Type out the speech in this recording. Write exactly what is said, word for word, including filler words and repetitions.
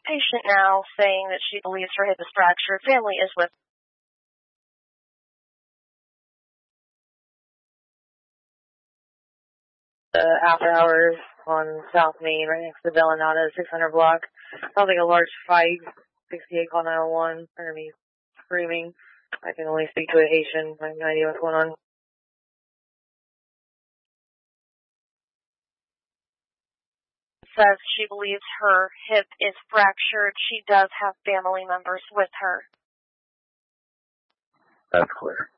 patient now saying that she believes her hip is fractured. Family is with the after hours on South Main, right next to Velenata, six hundred block. Sounds like a large fight. sixty-eight call nine one one. Under me screaming. I can only speak to a Haitian. I have no idea what's going on. Says she believes her hip is fractured. She does have family members with her. That's clear.